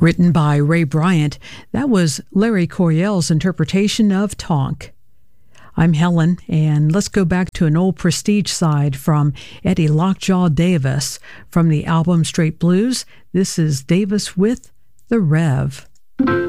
Written by Ray Bryant, that was Larry Coryell's interpretation of Tonk. I'm Helen, and let's go back to an old Prestige side from Eddie Lockjaw Davis. From the album Straight Blues, this is Davis with The Rev.